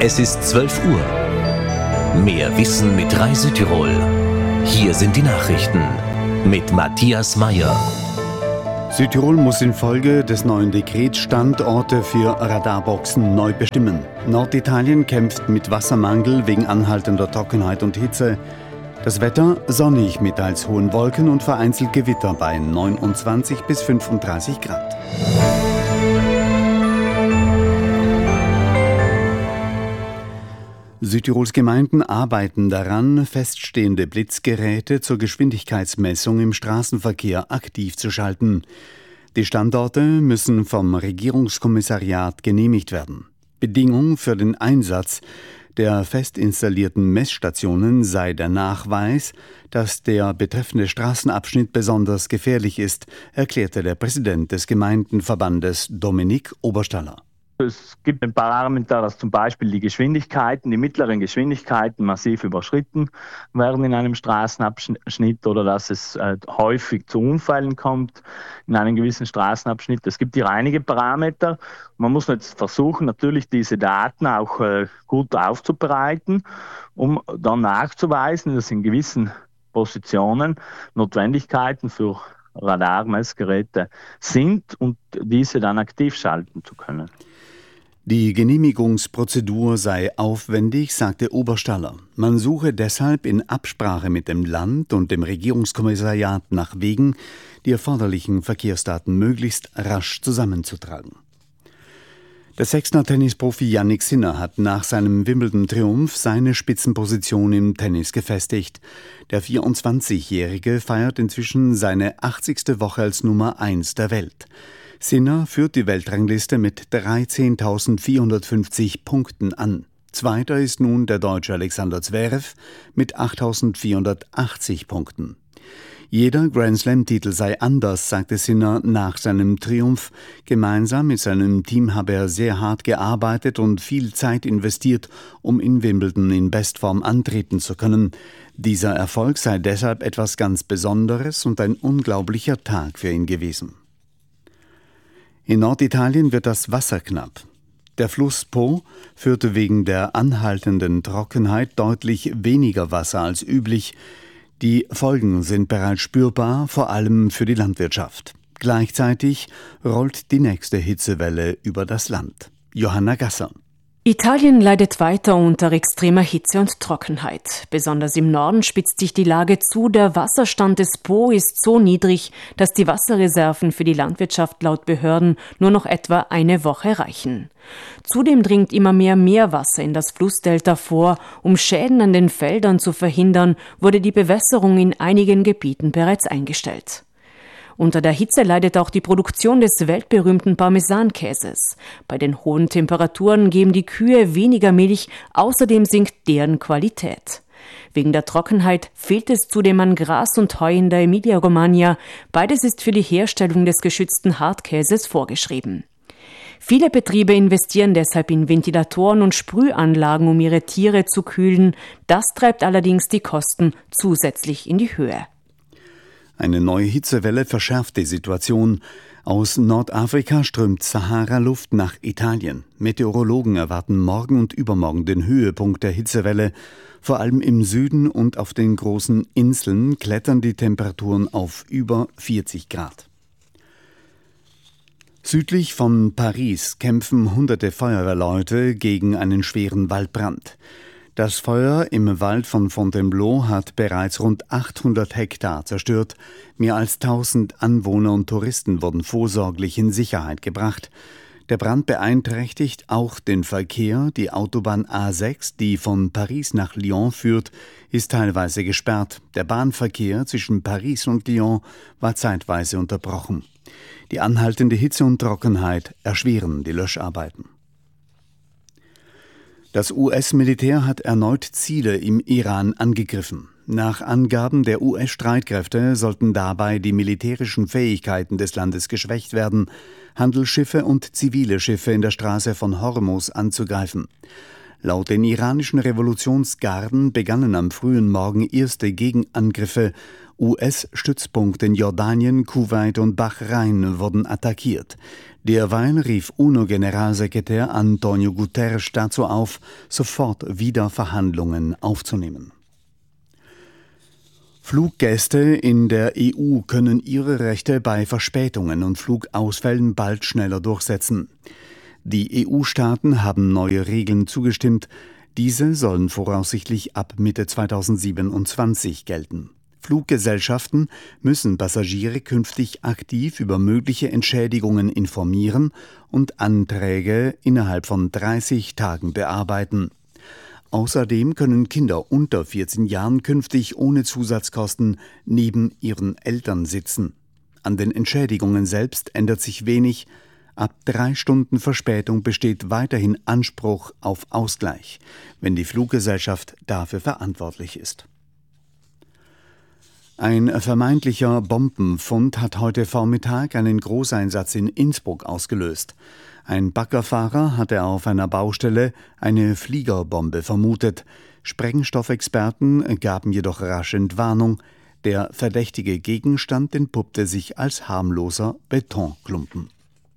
Es ist 12 Uhr. Mehr Wissen mit Rai Südtirol. Hier sind die Nachrichten mit Matthias Meyer. Südtirol muss infolge des neuen Dekrets Standorte für Radarboxen neu bestimmen. Norditalien kämpft mit Wassermangel wegen anhaltender Trockenheit und Hitze. Das Wetter sonnig mit teils hohen Wolken und vereinzelt Gewitter bei 29 bis 35 Grad. Südtirols Gemeinden arbeiten daran, feststehende Blitzgeräte zur Geschwindigkeitsmessung im Straßenverkehr aktiv zu schalten. Die Standorte müssen vom Regierungskommissariat genehmigt werden. Bedingung für den Einsatz der fest installierten Messstationen sei der Nachweis, dass der betreffende Straßenabschnitt besonders gefährlich ist, erklärte der Präsident des Gemeindenverbandes Dominik Oberstaller. Es gibt ein Parameter, dass zum Beispiel die mittleren Geschwindigkeiten massiv überschritten werden in einem Straßenabschnitt oder dass es häufig zu Unfällen kommt in einem gewissen Straßenabschnitt. Es gibt hier einige Parameter. Man muss jetzt versuchen, natürlich diese Daten auch gut aufzubereiten, um dann nachzuweisen, dass in gewissen Positionen Notwendigkeiten für Radarmessgeräte sind und diese dann aktiv schalten zu können. Die Genehmigungsprozedur sei aufwendig, sagte Oberstaller. Man suche deshalb in Absprache mit dem Land und dem Regierungskommissariat nach Wegen, die erforderlichen Verkehrsdaten möglichst rasch zusammenzutragen. Der Sechsner-Tennisprofi Jannik Sinner hat nach seinem Wimbledon-Triumph seine Spitzenposition im Tennis gefestigt. Der 24-Jährige feiert inzwischen seine 80. Woche als Nummer 1 der Welt. Sinner führt die Weltrangliste mit 13.450 Punkten an. Zweiter ist nun der Deutsche Alexander Zverev mit 8.480 Punkten. Jeder Grand-Slam-Titel sei anders, sagte Sinner nach seinem Triumph. Gemeinsam mit seinem Team habe er sehr hart gearbeitet und viel Zeit investiert, um in Wimbledon in Bestform antreten zu können. Dieser Erfolg sei deshalb etwas ganz Besonderes und ein unglaublicher Tag für ihn gewesen. In Norditalien wird das Wasser knapp. Der Fluss Po führte wegen der anhaltenden Trockenheit deutlich weniger Wasser als üblich. Die Folgen sind bereits spürbar, vor allem für die Landwirtschaft. Gleichzeitig rollt die nächste Hitzewelle über das Land. Johanna Gasser. Italien leidet weiter unter extremer Hitze und Trockenheit. Besonders im Norden spitzt sich die Lage zu. Der Wasserstand des Po ist so niedrig, dass die Wasserreserven für die Landwirtschaft laut Behörden nur noch etwa eine Woche reichen. Zudem dringt immer mehr Meerwasser in das Flussdelta vor. Um Schäden an den Feldern zu verhindern, wurde die Bewässerung in einigen Gebieten bereits eingestellt. Unter der Hitze leidet auch die Produktion des weltberühmten Parmesankäses. Bei den hohen Temperaturen geben die Kühe weniger Milch, außerdem sinkt deren Qualität. Wegen der Trockenheit fehlt es zudem an Gras und Heu in der Emilia-Romagna. Beides ist für die Herstellung des geschützten Hartkäses vorgeschrieben. Viele Betriebe investieren deshalb in Ventilatoren und Sprühanlagen, um ihre Tiere zu kühlen. Das treibt allerdings die Kosten zusätzlich in die Höhe. Eine neue Hitzewelle verschärft die Situation. Aus Nordafrika strömt Sahara-Luft nach Italien. Meteorologen erwarten morgen und übermorgen den Höhepunkt der Hitzewelle. Vor allem im Süden und auf den großen Inseln klettern die Temperaturen auf über 40 Grad. Südlich von Paris kämpfen hunderte Feuerwehrleute gegen einen schweren Waldbrand. Das Feuer im Wald von Fontainebleau hat bereits rund 800 Hektar zerstört. Mehr als 1000 Anwohner und Touristen wurden vorsorglich in Sicherheit gebracht. Der Brand beeinträchtigt auch den Verkehr. Die Autobahn A6, die von Paris nach Lyon führt, ist teilweise gesperrt. Der Bahnverkehr zwischen Paris und Lyon war zeitweise unterbrochen. Die anhaltende Hitze und Trockenheit erschweren die Löscharbeiten. Das US-Militär hat erneut Ziele im Iran angegriffen. Nach Angaben der US-Streitkräfte sollten dabei die militärischen Fähigkeiten des Landes geschwächt werden, Handelsschiffe und zivile Schiffe in der Straße von Hormuz anzugreifen. Laut den iranischen Revolutionsgarden begannen am frühen Morgen erste Gegenangriffe. US-Stützpunkte in Jordanien, Kuwait und Bahrain wurden attackiert. Derweil rief UNO-Generalsekretär António Guterres dazu auf, sofort wieder Verhandlungen aufzunehmen. Fluggäste in der EU können ihre Rechte bei Verspätungen und Flugausfällen bald schneller durchsetzen. Die EU-Staaten haben neue Regeln zugestimmt. Diese sollen voraussichtlich ab Mitte 2027 gelten. Fluggesellschaften müssen Passagiere künftig aktiv über mögliche Entschädigungen informieren und Anträge innerhalb von 30 Tagen bearbeiten. Außerdem können Kinder unter 14 Jahren künftig ohne Zusatzkosten neben ihren Eltern sitzen. An den Entschädigungen selbst ändert sich wenig. Ab 3 Stunden Verspätung besteht weiterhin Anspruch auf Ausgleich, wenn die Fluggesellschaft dafür verantwortlich ist. Ein vermeintlicher Bombenfund hat heute Vormittag einen Großeinsatz in Innsbruck ausgelöst. Ein Baggerfahrer hatte auf einer Baustelle eine Fliegerbombe vermutet. Sprengstoffexperten gaben jedoch rasch Entwarnung. Der verdächtige Gegenstand entpuppte sich als harmloser Betonklumpen.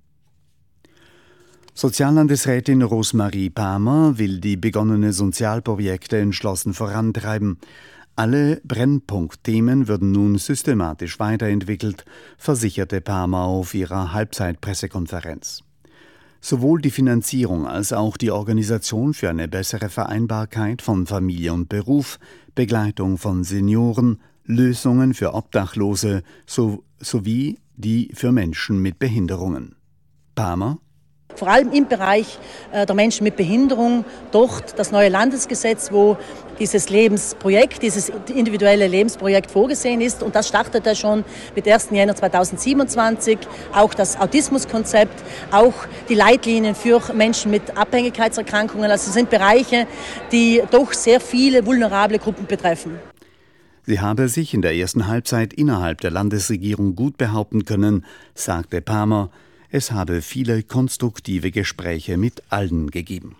Soziallandesrätin Rosemarie Palmer will die begonnene Sozialprojekte entschlossen vorantreiben. Alle Brennpunktthemen würden nun systematisch weiterentwickelt, versicherte Palmer auf ihrer Halbzeitpressekonferenz. Sowohl die Finanzierung als auch die Organisation für eine bessere Vereinbarkeit von Familie und Beruf, Begleitung von Senioren, Lösungen für Obdachlose sowie die für Menschen mit Behinderungen. Palmer: Vor allem im Bereich der Menschen mit Behinderung, dort das neue Landesgesetz, wo dieses Lebensprojekt, dieses individuelle Lebensprojekt vorgesehen ist. Und das startete schon mit 1. Jänner 2027. Auch das Autismuskonzept, auch die Leitlinien für Menschen mit Abhängigkeitserkrankungen. Also es sind Bereiche, die doch sehr viele vulnerable Gruppen betreffen. Sie habe sich in der ersten Halbzeit innerhalb der Landesregierung gut behaupten können, sagte Palmer. Es habe viele konstruktive Gespräche mit allen gegeben.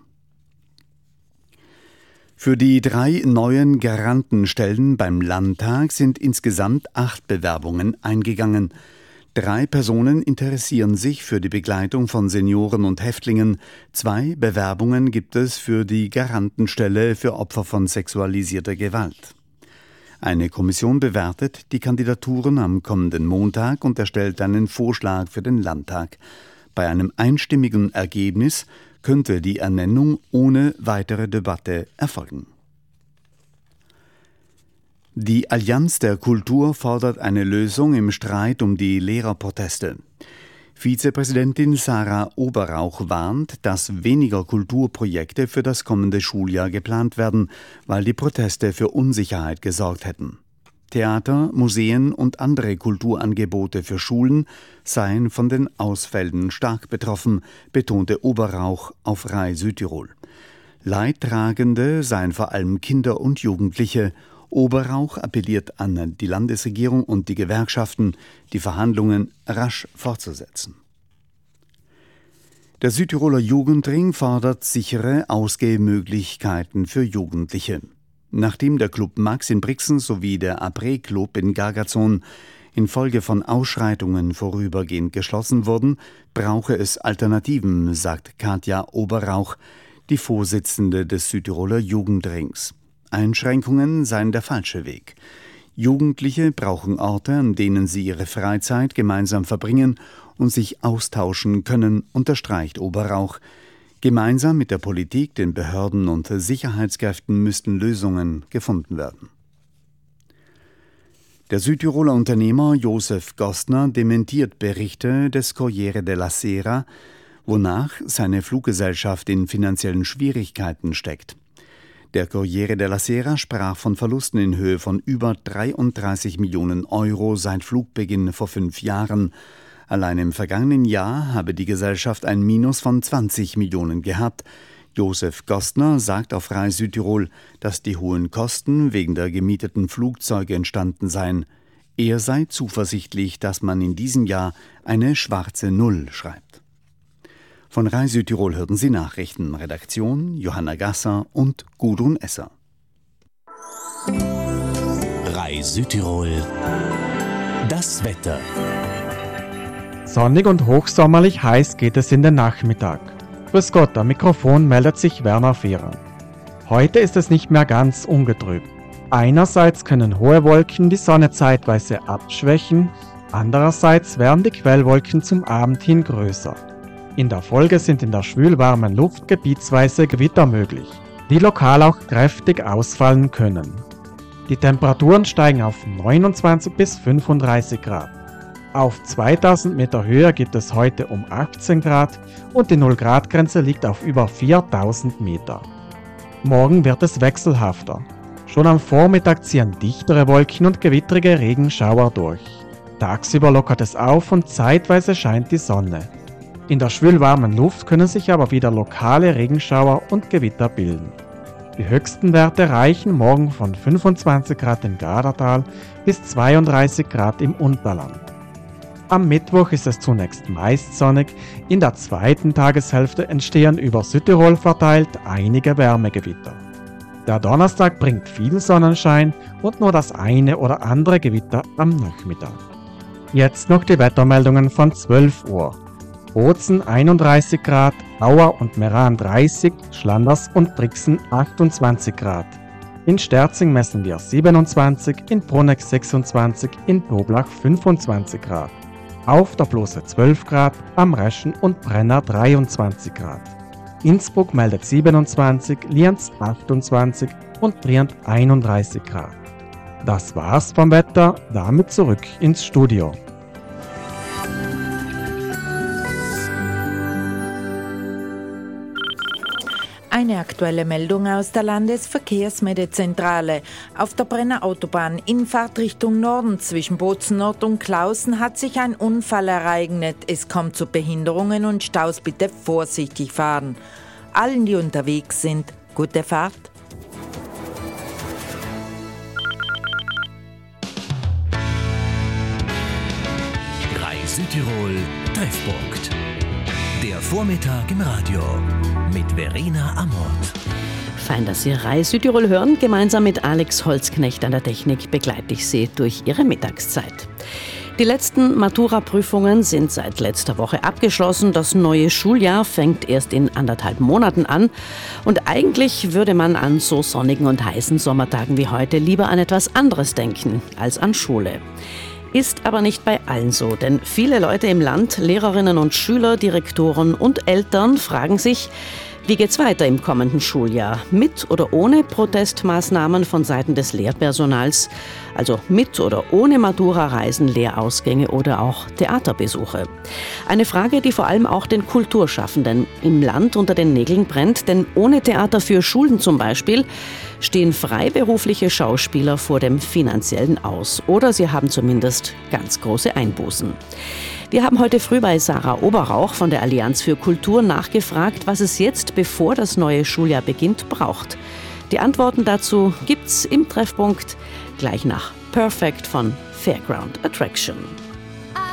Für die 3 neuen Garantenstellen beim Landtag sind insgesamt 8 Bewerbungen eingegangen. 3 Personen interessieren sich für die Begleitung von Senioren und Häftlingen. 2 Bewerbungen gibt es für die Garantenstelle für Opfer von sexualisierter Gewalt. Eine Kommission bewertet die Kandidaturen am kommenden Montag und erstellt einen Vorschlag für den Landtag. Bei einem einstimmigen Ergebnis könnte die Ernennung ohne weitere Debatte erfolgen. Die Allianz der Kultur fordert eine Lösung im Streit um die Lehrerproteste. Vizepräsidentin Sarah Oberrauch warnt, dass weniger Kulturprojekte für das kommende Schuljahr geplant werden, weil die Proteste für Unsicherheit gesorgt hätten. Theater, Museen und andere Kulturangebote für Schulen seien von den Ausfällen stark betroffen, betonte Oberrauch auf Rai Südtirol. Leidtragende seien vor allem Kinder und Jugendliche. Oberrauch appelliert an die Landesregierung und die Gewerkschaften, die Verhandlungen rasch fortzusetzen. Der Südtiroler Jugendring fordert sichere Ausgehmöglichkeiten für Jugendliche. Nachdem der Club Max in Brixen sowie der Après-Club in Gargazon infolge von Ausschreitungen vorübergehend geschlossen wurden, brauche es Alternativen, sagt Katja Oberrauch, die Vorsitzende des Südtiroler Jugendrings. Einschränkungen seien der falsche Weg. Jugendliche brauchen Orte, an denen sie ihre Freizeit gemeinsam verbringen und sich austauschen können, unterstreicht Oberrauch. Gemeinsam mit der Politik, den Behörden und Sicherheitskräften müssten Lösungen gefunden werden. Der Südtiroler Unternehmer Josef Gostner dementiert Berichte des Corriere della Sera, wonach seine Fluggesellschaft in finanziellen Schwierigkeiten steckt. Der Corriere della Sera sprach von Verlusten in Höhe von über 33 Millionen Euro seit Flugbeginn vor 5 Jahren. Allein im vergangenen Jahr habe die Gesellschaft ein Minus von 20 Millionen gehabt. Josef Gostner sagt auf Rai Südtirol, dass die hohen Kosten wegen der gemieteten Flugzeuge entstanden seien. Er sei zuversichtlich, dass man in diesem Jahr eine schwarze Null schreibt. Von Rai Südtirol hörten Sie Nachrichten. Redaktion Johanna Gasser und Gudrun Esser. Rai Südtirol. Das Wetter. Sonnig und hochsommerlich heiß geht es in den Nachmittag. Grüß Gott, am Mikrofon meldet sich Werner Fehrer. Heute ist es nicht mehr ganz ungetrübt. Einerseits können hohe Wolken die Sonne zeitweise abschwächen, andererseits werden die Quellwolken zum Abend hin größer. In der Folge sind in der schwülwarmen Luft gebietsweise Gewitter möglich, die lokal auch kräftig ausfallen können. Die Temperaturen steigen auf 29 bis 35 Grad. Auf 2000 Meter Höhe gibt es heute um 18 Grad und die 0-Grad-Grenze liegt auf über 4000 Meter. Morgen wird es wechselhafter. Schon am Vormittag ziehen dichtere Wolken und gewittrige Regenschauer durch. Tagsüber lockert es auf und zeitweise scheint die Sonne. In der schwülwarmen Luft können sich aber wieder lokale Regenschauer und Gewitter bilden. Die höchsten Werte reichen morgen von 25 Grad im Gardatal bis 32 Grad im Unterland. Am Mittwoch ist es zunächst meist sonnig, in der zweiten Tageshälfte entstehen über Südtirol verteilt einige Wärmegewitter. Der Donnerstag bringt viel Sonnenschein und nur das eine oder andere Gewitter am Nachmittag. Jetzt noch die Wettermeldungen von 12 Uhr. Bozen 31 Grad, Auer und Meran 30, Schlanders und Brixen 28 Grad. In Sterzing messen wir 27, in Bruneck 26, in Toblach 25 Grad. Auf der Blose 12 Grad, am Reschen und Brenner 23 Grad. Innsbruck meldet 27, Lienz 28 und Trient 31 Grad. Das war's vom Wetter, damit zurück ins Studio. Eine aktuelle Meldung aus der Landesverkehrsmeldezentrale. Auf der Brenner Autobahn in Fahrtrichtung Norden zwischen Bozen Nord und Klausen hat sich ein Unfall ereignet. Es kommt zu Behinderungen und Staus. Bitte vorsichtig fahren. Allen, die unterwegs sind, gute Fahrt. Südtirol Treffpunkt. Der Vormittag im Radio mit Verena Amort. Fein, dass Sie Reis Südtirol hören. Gemeinsam mit Alex Holzknecht an der Technik begleite ich Sie durch Ihre Mittagszeit. Die letzten Matura-Prüfungen sind seit letzter Woche abgeschlossen. Das neue Schuljahr fängt erst in 1,5 Monaten an. Und eigentlich würde man an so sonnigen und heißen Sommertagen wie heute lieber an etwas anderes denken als an Schule. Ist aber nicht bei allen so, denn viele Leute im Land, Lehrerinnen und Schüler, Direktoren und Eltern fragen sich, wie geht's weiter im kommenden Schuljahr? Mit oder ohne Protestmaßnahmen von Seiten des Lehrpersonals? Also mit oder ohne Matura-Reisen, Lehrausgänge oder auch Theaterbesuche? Eine Frage, die vor allem auch den Kulturschaffenden im Land unter den Nägeln brennt, denn ohne Theater für Schulen zum Beispiel stehen freiberufliche Schauspieler vor dem finanziellen Aus oder sie haben zumindest ganz große Einbußen. Wir haben heute früh bei Sarah Oberrauch von der Allianz für Kultur nachgefragt, was es jetzt, bevor das neue Schuljahr beginnt, braucht. Die Antworten dazu gibt's im Treffpunkt gleich nach Perfect von Fairground Attraction.